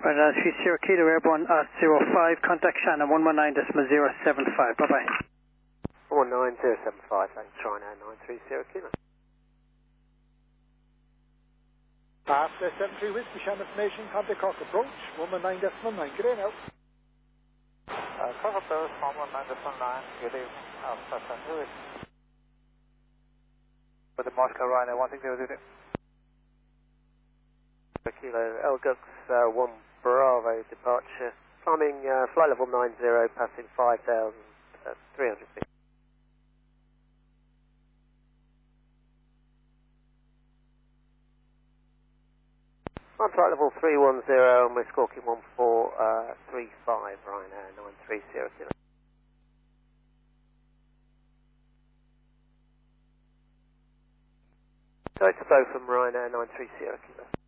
Ryanair 30 Kilo Airborne 05, contact Shannon 119.075. Bye-bye. 119.075, thanks, Ryanair 930 Kilo. After 73 Whiskey, Shannon information, contact Cork approach, 119.9, good day now. Cork approach, 119.9, good evening, Alpha 73 Whiskey. For the Moscow Ryanair 16000. Kilo Elgux 1 Bravo departure, climbing flight level 90, passing 5,300 feet. On flight level 310 and we're squawking 1435 Ryanair 930 Kilo. So it's a bow from Ryanair 930 Kilo.